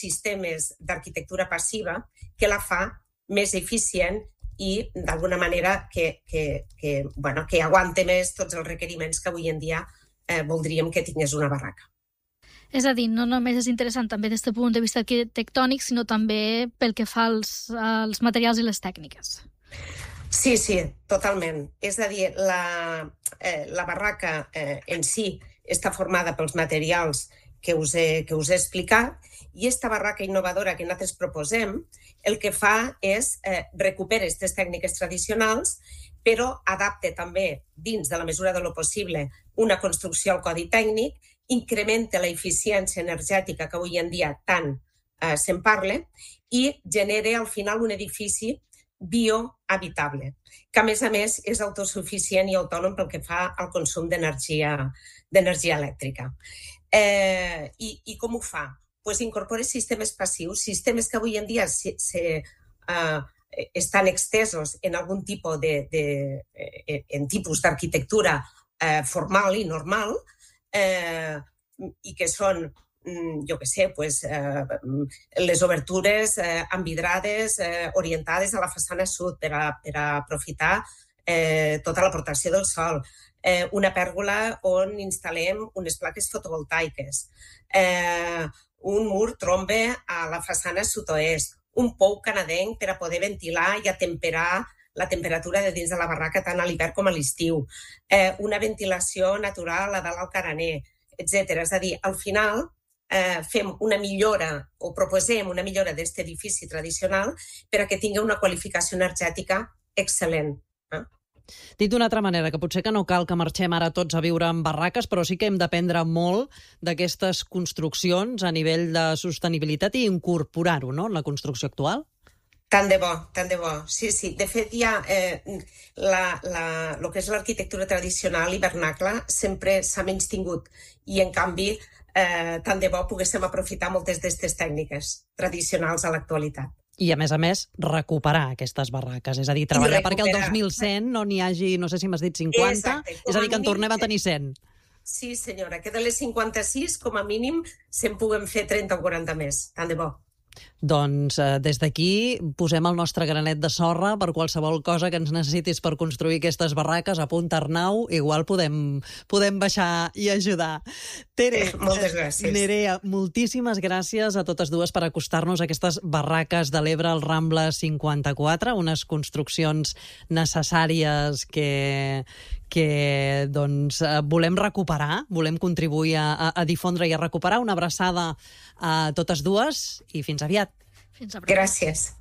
sistemes d'arquitectura passiva que la fa més eficient i, d'alguna manera, que aguante més tots els requeriments que avui en dia voldríem que tingués una barraca. És a dir, no només és interessant també des del punt de vista arquitectònic, sinó també pel que fa als materials i les tècniques. Sí, totalment. És a dir, la barraca en si està formada pels materials que us he explicat, i aquesta barraca innovadora que nosaltres proposem el que fa és recuperar aquestes tècniques tradicionals, però adapta també, dins de la mesura de lo possible, una construcció al codi tècnic, incrementa l'eficiència energètica que avui en dia tant se'n parla i genera al final un edifici biohabitable, que a més és autosuficient i autònom pel que fa al consum d'energia elèctrica. I com ho fa? Pues incorpora sistemes passius, sistemes que avui en dia estan extesos en algun tipus d'arquitectura formal i normal, i que són, les obertures envidrades orientades a la façana sud per a aprofitar tota l'aportació del sol, una pèrgola on instal·lem unes plaques fotovoltaiques, un mur trombe a la façana sud-oest, un pou canadenc per a poder ventilar i atemperar la temperatura de dins de la barraca tant a l'hivern com a l'estiu, una ventilació natural a dalt al carener, etc. És a dir, al final fem una millora o proposem una millora d'aquest edifici tradicional per a que tingui una qualificació energètica excel·lent. Dit d'una altra manera, que potser que no cal que marxem ara tots a viure en barraques, però sí que hem d'aprendre molt d'aquestes construccions a nivell de sostenibilitat i incorporar-ho, no?, en la construcció actual? Tant de bo. Sí. De fet, ja el que és l'arquitectura tradicional i vernacla sempre s'ha menystingut i, en canvi, tant de bo poguéssim aprofitar moltes d'aquestes tècniques tradicionals a l'actualitat. I, a més, recuperar aquestes barraques. És a dir, treballar perquè el 2100 no n'hi hagi, no sé si m'has dit 50, exacte, és a dir, que en tornem a tenir 100. Sí, senyora, que de les 56, com a mínim, se'n puguen fer 30 o 40 més. Tant de bo. Doncs des d'aquí posem el nostre granet de sorra per qualsevol cosa que ens necessitis per construir aquestes barraques. Apunta, Arnau, igual podem baixar i ajudar. Tere, moltes gràcies. Nerea, moltíssimes gràcies a totes dues per acostar-nos a aquestes barraques de l'Ebre al Rambla 54, unes construccions necessàries que volem recuperar, volem contribuir a difondre i a recuperar. Una abraçada a totes dues i fins aviat. Fins a prop. Gràcies.